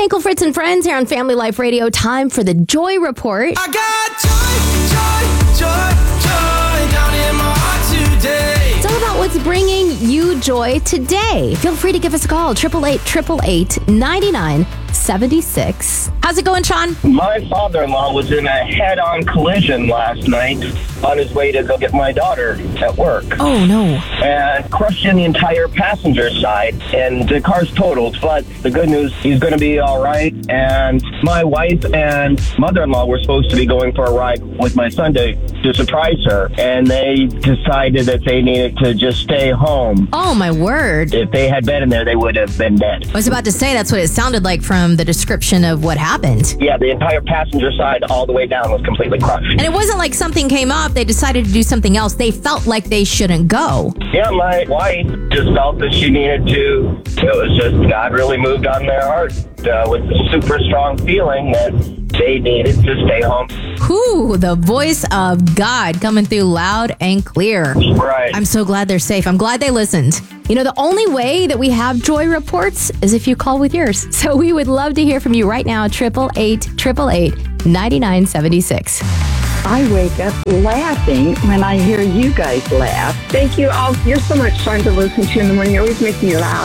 Hankel, Fritz, and Friends here on Family Life Radio. Time for the Joy Report. I got joy down in my heart today. It's all about what's bringing you joy today. Feel free to give us a call, 888-888-9976. How's it going, Sean? My father-in-law was in a head-on collision last night on his way to go get my daughter at work. Oh, no. And crushed in the entire passenger side, and the car's totaled. But the good news, he's going to be all right. And my wife and mother-in-law were supposed to be going for a ride with my son to surprise her, and they decided that they needed to just stay home. Oh, my word. If they had been in there, they would have been dead. I was about to say that's what it sounded like from the description of what happened. Yeah, the entire passenger side all the way down was completely crushed. And it wasn't like something came up, they decided to do something else. They felt like they shouldn't go. Yeah, my wife just felt that she needed to. It was just God really moved on their heart with a super strong feeling that they needed to stay home. Whew, the voice of God coming through loud and clear. Right. I'm so glad they're safe. I'm glad they listened. You know, the only way that we have joy reports is if you call with yours. So we would love to hear from you right now, 888-888-9976. I wake up laughing when I hear you guys laugh. Thank you all. You're so much fun to listen to in the morning. You always make me laugh.